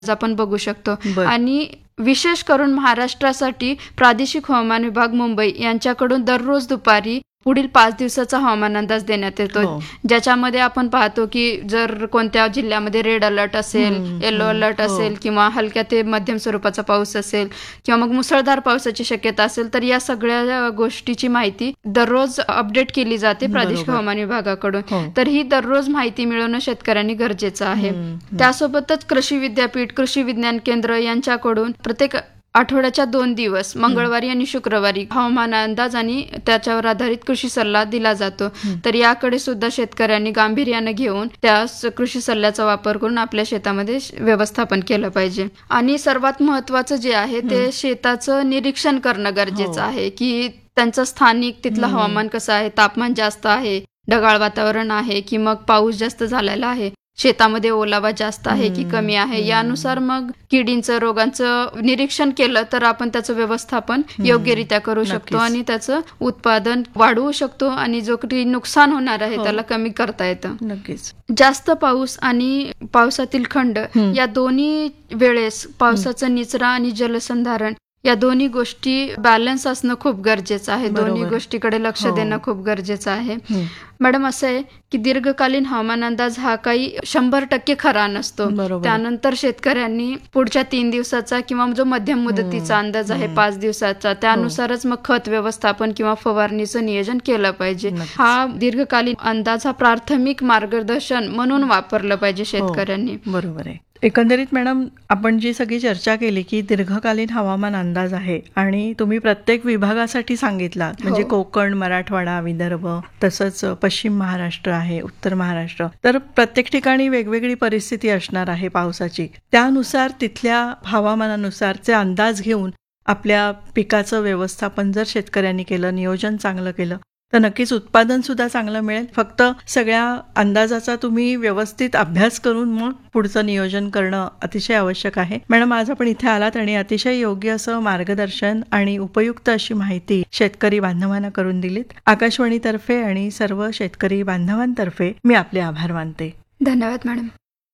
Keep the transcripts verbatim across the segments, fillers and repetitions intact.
आपण बघू शकतो. बर. आणि विशेष करून महाराष्ट्रासाठी प्रादेशिक हवामान विभाग मुंबई यांच्याकडून दररोज दुपारी पुढील पाच दिवसाचा हवामान अंदाज देण्यात येतो, हो. ज्याच्यामध्ये आपण पाहतो की जर कोणत्या जिल्ह्यामध्ये रेड अलर्ट असेल, हम्म, येलो हम्म, अलर्ट हो. असेल किंवा हलक्या ते मध्यम स्वरूपाचा पाऊस असेल किंवा मग मुसळधार पावसाची शक्यता असेल, तर या सगळ्या गोष्टीची माहिती दररोज अपडेट केली जाते प्रादेशिक बरोबर. हवामान विभागाकडून. हो. तर ही दररोज माहिती मिळवणं शेतकऱ्यांनी गरजेचं आहे. हम्म, हम्म. त्यासोबतच कृषी विद्यापीठ, कृषी विज्ञान केंद्र यांच्याकडून प्रत्येक आठवड्याच्या दोन दिवस मंगळवारी आणि शुक्रवारी हवामान अंदाज आणि त्याच्यावर आधारित कृषी सल्ला दिला जातो. तर याकडे सुद्धा शेतकऱ्यांनी गांभीर्याने घेऊन त्या स- कृषी सल्ल्याचा वापर करून आपल्या शेतामध्ये श- व्यवस्थापन केलं पाहिजे. आणि सर्वात महत्वाचं जे आहे ते शेताचं निरीक्षण करणं गरजेचं हो. आहे, की त्यांचं स्थानिक तिथलं हम्म. हवामान कसं आहे, तापमान जास्त आहे, ढगाळ वातावरण आहे की मग पाऊस जास्त झालेला आहे, शेतामध्ये ओलावा जास्त आहे की हम्म, कमी आहे, हम्म. यानुसार मग किडींचं रोगांचं निरीक्षण केलं तर आपण त्याचं व्यवस्थापन योग्यरित्या करू शकतो नक्कीच. आणि त्याचं उत्पादन वाढवू शकतो आणि जो काही नुकसान होणार आहे हो. त्याला कमी करता येतं. नक्कीच. जास्त पाऊस आणि पावसातील खंड हम्म. या दोन्ही वेळेस पावसाचा निचरा आणि जलसंधारण या दोन्ही गोष्टी बॅलन्स असणं खूप गरजेचं आहे. दोन्ही बरोबर. गोष्टीकडे लक्ष हो. देणं खूप गरजेचं आहे. हम्म. मॅडम, असं आहे की दीर्घकालीन हवामान अंदाज हा काही शंभर टक्के खरा नसतो. बरोबर. त्यानंतर शेतकऱ्यांनी पुढच्या तीन दिवसाचा किंवा जो मध्यम मुदतीचा अंदाज आहे पाच दिवसाचा, त्यानुसारच मग खत व्यवस्थापन किंवा फवारणीचं नियोजन केलं पाहिजे. नक्कीच. हा दीर्घकालीन अंदाज हा प्राथमिक मार्गदर्शन म्हणून वापरलं पाहिजे शेतकऱ्यांनी. बरोबर आहे. एकंदरीत मॅडम, आपण जी सगळी चर्चा केली की दीर्घकालीन हवामान अंदाज आहे आणि तुम्ही प्रत्येक विभागासाठी सांगितला, म्हणजे हो. कोकण, मराठवाडा, विदर्भ, तसंच पश्चिम महाराष्ट्र आहे, उत्तर महाराष्ट्र, तर प्रत्येक ठिकाणी वेगवेगळी परिस्थिती असणार आहे पावसाची. त्यानुसार तिथल्या हवामानानुसारचे अंदाज घेऊन आपल्या पिकाचं व्यवस्थापन जर शेतकऱ्यांनी केलं, नियोजन चांगलं केलं, तर नक्कीच उत्पादन सुद्धा चांगलं मिळेल. फक्त सगळ्या अंदाजाचा तुम्ही व्यवस्थित अभ्यास करून मग पुढचं नियोजन करणं अतिशय आवश्यक आहे. मॅडम, आज आपण इथे आलात आणि अतिशय योग्य असं मार्गदर्शन आणि उपयुक्त अशी माहिती शेतकरी बांधवांना करून दिलीत. आकाशवाणीतर्फे आणि सर्व शेतकरी बांधवांतर्फे मी आपले आभार मानते. धन्यवाद मॅडम.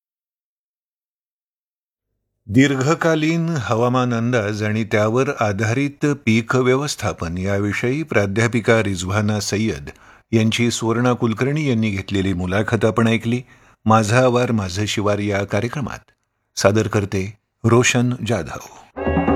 दीर्घकालीन हवामान अंदाज आणि त्यावर आधारित पीक व्यवस्थापन याविषयी प्राध्यापिका रिझवाना सय्यद यांची सुवर्णा कुलकर्णी यांनी घेतलेली मुलाखत आपण ऐकली. माझा आवार माझं शिवार या कार्यक्रमात सादर करते रोशन जाधव.